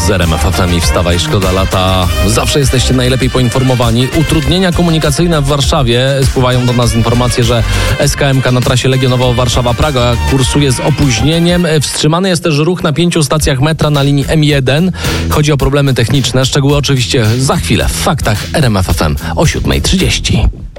z RMF FM i Wstawaj, szkoda lata. Zawsze jesteście najlepiej poinformowani. Utrudnienia komunikacyjne w Warszawie. Spływają do nas informacje, że SKM-ka na trasie Legionowo-Warszawa-Praga kursuje z opóźnieniem. Wstrzymany jest też ruch na 5 stacjach metra na linii M1. Chodzi o problemy techniczne. Szczegóły oczywiście za chwilę w Faktach RMF FM o 7:30.